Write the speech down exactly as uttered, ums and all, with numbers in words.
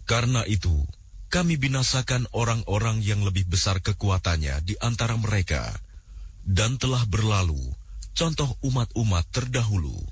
Karena itu, kami binasakan orang-orang yang lebih besar kekuatannya di antara mereka, dan telah berlalu contoh umat-umat terdahulu.